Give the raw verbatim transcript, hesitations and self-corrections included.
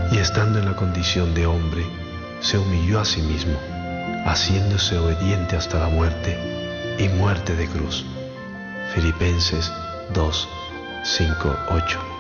y estando en la condición de hombre, se humilló a sí mismo, haciéndose obediente hasta la muerte y muerte de cruz. Filipenses dos, cinco, ocho.